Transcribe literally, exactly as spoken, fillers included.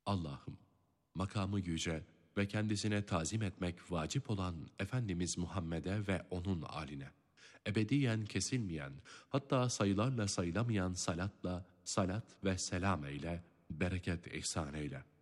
Allah'ım, makamı yüce ve kendisine tazim etmek vacip olan Efendimiz Muhammed'e ve onun âline, ebediyen kesilmeyen, hatta sayılarla sayılamayan salatla, salat ve selam eyle, bereket ihsan eyle.